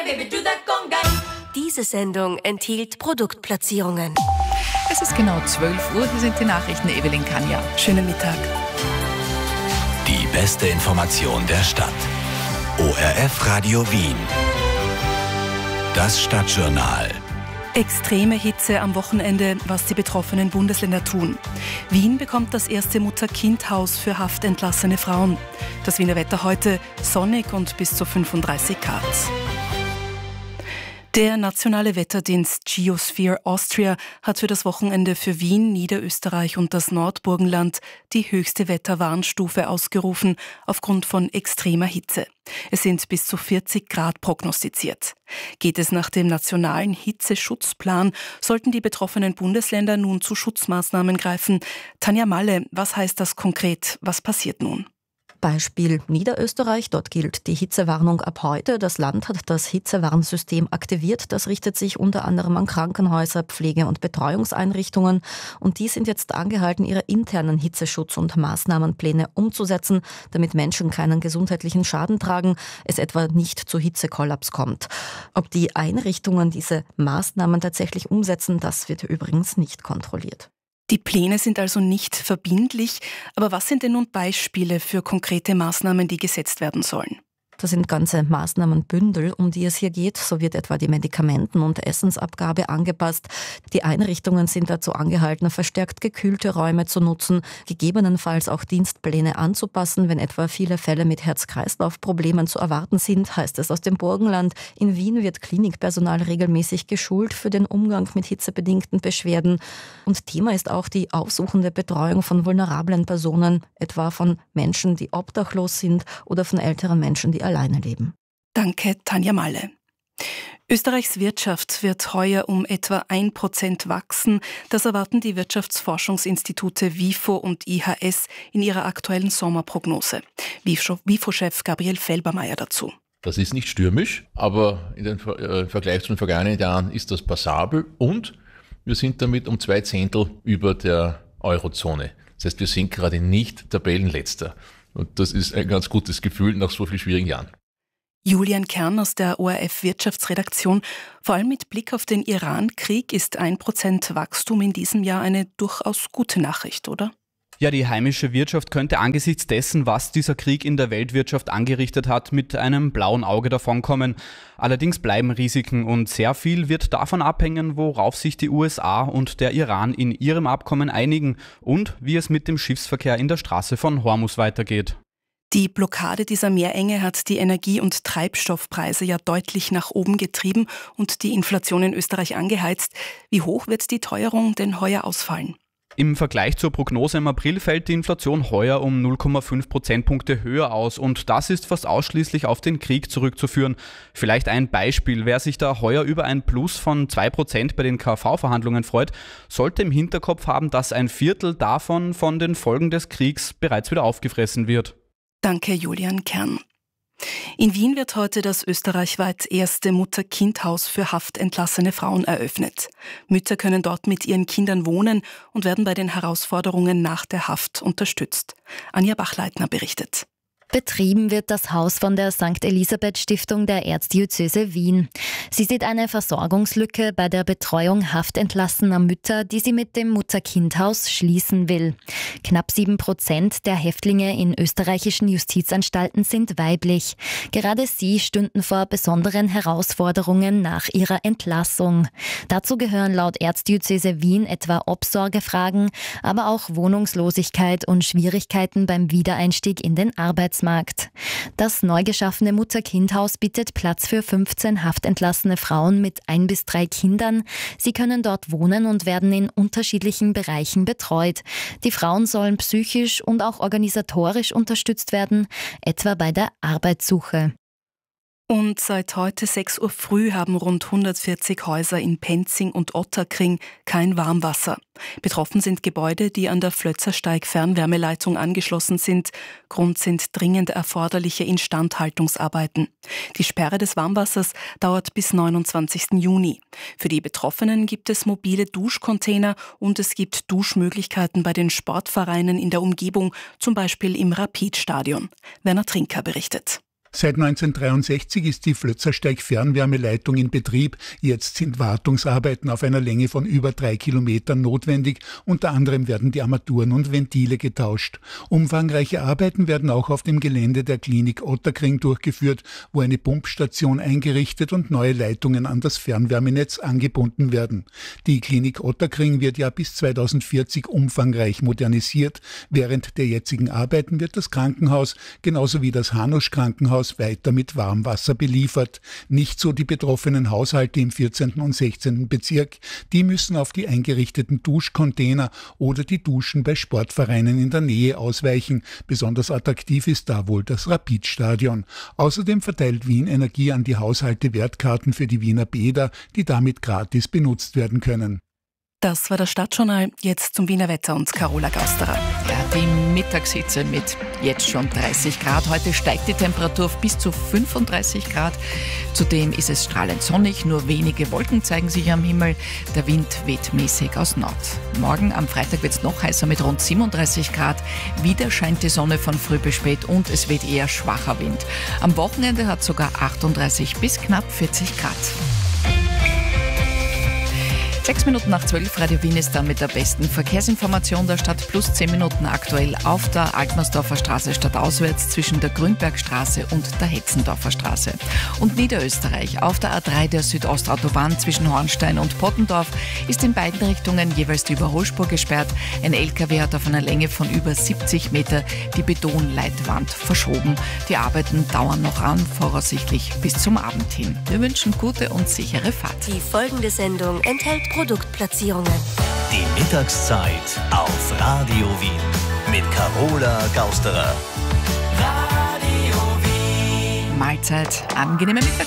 Diese Sendung enthielt Produktplatzierungen. Es ist genau 12 Uhr, hier sind die Nachrichten, Evelyn Kanja. Schönen Mittag. Die beste Information der Stadt. ORF Radio Wien. Das Stadtjournal. Extreme Hitze am Wochenende, was die betroffenen Bundesländer tun. Wien bekommt das erste Mutter-Kind-Haus für haftentlassene Frauen. Das Wiener Wetter heute sonnig und bis zu 35 Grad. Der nationale Wetterdienst Geosphere Austria hat für das Wochenende für Wien, Niederösterreich und das Nordburgenland die höchste Wetterwarnstufe ausgerufen aufgrund von extremer Hitze. Es sind bis zu 40 Grad prognostiziert. Geht es nach dem nationalen Hitzeschutzplan, sollten die betroffenen Bundesländer nun zu Schutzmaßnahmen greifen. Tanja Malle, was heißt das konkret? Was passiert nun? Beispiel Niederösterreich, dort gilt die Hitzewarnung ab heute. Das Land hat das Hitzewarnsystem aktiviert. Das richtet sich unter anderem an Krankenhäuser, Pflege- und Betreuungseinrichtungen. Und die sind jetzt angehalten, ihre internen Hitzeschutz- und Maßnahmenpläne umzusetzen, damit Menschen keinen gesundheitlichen Schaden tragen, es etwa nicht zu Hitzekollaps kommt. Ob die Einrichtungen diese Maßnahmen tatsächlich umsetzen, das wird übrigens nicht kontrolliert. Die Pläne sind also nicht verbindlich, aber was sind denn nun Beispiele für konkrete Maßnahmen, die gesetzt werden sollen? Das sind ganze Maßnahmenbündel, um die es hier geht. So wird etwa die Medikamenten- und Essensabgabe angepasst. Die Einrichtungen sind dazu angehalten, verstärkt gekühlte Räume zu nutzen, gegebenenfalls auch Dienstpläne anzupassen, wenn etwa viele Fälle mit Herz-Kreislauf-Problemen zu erwarten sind, heißt es aus dem Burgenland. In Wien wird Klinikpersonal regelmäßig geschult für den Umgang mit hitzebedingten Beschwerden. Und Thema ist auch die aufsuchende Betreuung von vulnerablen Personen, etwa von Menschen, die obdachlos sind oder von älteren Menschen, die alleine leben. Danke, Tanja Malle. Österreichs Wirtschaft wird heuer um etwa 1% wachsen. Das erwarten die Wirtschaftsforschungsinstitute WIFO und IHS in ihrer aktuellen Sommerprognose. WIFO-Chef Gabriel Felbermayr dazu. Das ist nicht stürmisch, aber im Vergleich zu den vergangenen Jahren ist das passabel und wir sind damit um 2/10 über der Eurozone. Das heißt, wir sind gerade nicht Tabellenletzter. Und das ist ein ganz gutes Gefühl nach so vielen schwierigen Jahren. Julian Kern aus der ORF Wirtschaftsredaktion. Vor allem mit Blick auf den Iran-Krieg ist 1% Wachstum in diesem Jahr eine durchaus gute Nachricht, oder? Ja, die heimische Wirtschaft könnte angesichts dessen, was dieser Krieg in der Weltwirtschaft angerichtet hat, mit einem blauen Auge davonkommen. Allerdings bleiben Risiken und sehr viel wird davon abhängen, worauf sich die USA und der Iran in ihrem Abkommen einigen und wie es mit dem Schiffsverkehr in der Straße von Hormuz weitergeht. Die Blockade dieser Meerenge hat die Energie- und Treibstoffpreise ja deutlich nach oben getrieben und die Inflation in Österreich angeheizt. Wie hoch wird die Teuerung denn heuer ausfallen? Im Vergleich zur Prognose im April fällt die Inflation heuer um 0,5 Prozentpunkte höher aus und das ist fast ausschließlich auf den Krieg zurückzuführen. Vielleicht ein Beispiel, wer sich da heuer über ein Plus von 2% bei den KV-Verhandlungen freut, sollte im Hinterkopf haben, dass ein Viertel davon von den Folgen des Kriegs bereits wieder aufgefressen wird. Danke, Julian Kern. In Wien wird heute das österreichweit erste Mutter-Kind-Haus für haftentlassene Frauen eröffnet. Mütter können dort mit ihren Kindern wohnen und werden bei den Herausforderungen nach der Haft unterstützt. Anja Bachleitner berichtet. Betrieben wird das Haus von der St. Elisabeth Stiftung der Erzdiözese Wien. Sie sieht eine Versorgungslücke bei der Betreuung haftentlassener Mütter, die sie mit dem Mutter-Kind-Haus schließen will. Knapp 7% der Häftlinge in österreichischen Justizanstalten sind weiblich. Gerade sie stünden vor besonderen Herausforderungen nach ihrer Entlassung. Dazu gehören laut Erzdiözese Wien etwa Obsorgefragen, aber auch Wohnungslosigkeit und Schwierigkeiten beim Wiedereinstieg in den Arbeitsmarkt. Das neu geschaffene Mutter-Kind-Haus bietet Platz für 15 haftentlassene Frauen mit 1 bis 3 Kindern. Sie können dort wohnen und werden in unterschiedlichen Bereichen betreut. Die Frauen sollen psychisch und auch organisatorisch unterstützt werden, etwa bei der Arbeitssuche. Und seit heute 6 Uhr früh haben rund 140 Häuser in Penzing und Ottakring kein Warmwasser. Betroffen sind Gebäude, die an der Flötzersteig-Fernwärmeleitung angeschlossen sind. Grund sind dringend erforderliche Instandhaltungsarbeiten. Die Sperre des Warmwassers dauert bis 29. Juni. Für die Betroffenen gibt es mobile Duschcontainer und es gibt Duschmöglichkeiten bei den Sportvereinen in der Umgebung, zum Beispiel im Rapid-Stadion. Werner Trinker berichtet. Seit 1963 ist die Flötzersteig-Fernwärmeleitung in Betrieb. Jetzt sind Wartungsarbeiten auf einer Länge von über 3 Kilometern notwendig. Unter anderem werden die Armaturen und Ventile getauscht. Umfangreiche Arbeiten werden auch auf dem Gelände der Klinik Ottakring durchgeführt, wo eine Pumpstation eingerichtet und neue Leitungen an das Fernwärmenetz angebunden werden. Die Klinik Ottakring wird ja bis 2040 umfangreich modernisiert. Während der jetzigen Arbeiten wird das Krankenhaus, genauso wie das Hanusch-Krankenhaus, weiter mit Warmwasser beliefert. Nicht so die betroffenen Haushalte im 14. und 16. Bezirk. Die müssen auf die eingerichteten Duschcontainer oder die Duschen bei Sportvereinen in der Nähe ausweichen. Besonders attraktiv ist da wohl das Rapidstadion. Außerdem verteilt Wien Energie an die Haushalte Wertkarten für die Wiener Bäder, die damit gratis benutzt werden können. Das war das Stadtjournal. Jetzt zum Wiener Wetter und Carola Gausterer. Ja, die Mittagshitze mit jetzt schon 30 Grad. Heute steigt die Temperatur auf bis zu 35 Grad. Zudem ist es strahlend sonnig, nur wenige Wolken zeigen sich am Himmel. Der Wind weht mäßig aus Nord. Morgen am Freitag wird es noch heißer mit rund 37 Grad. Wieder scheint die Sonne von früh bis spät und es weht eher schwacher Wind. Am Wochenende hat es sogar 38 bis knapp 40 Grad. 6 Minuten nach 12, Radio Wien ist dann mit der besten Verkehrsinformation der Stadt, plus 10 Minuten aktuell auf der Altmersdorfer Straße stadtauswärts zwischen der Grünbergstraße und der Hetzendorfer Straße. Und Niederösterreich auf der A3 der Südostautobahn zwischen Hornstein und Pottendorf ist in beiden Richtungen jeweils die Überholspur gesperrt. Ein LKW hat auf einer Länge von über 70 Meter die Betonleitwand verschoben. Die Arbeiten dauern noch an, voraussichtlich bis zum Abend hin. Wir wünschen gute und sichere Fahrt. Die folgende Sendung enthält Produktplatzierungen. Die Mittagszeit auf Radio Wien mit Carola Gausterer. Mahlzeit, angenehme Mittagszeit.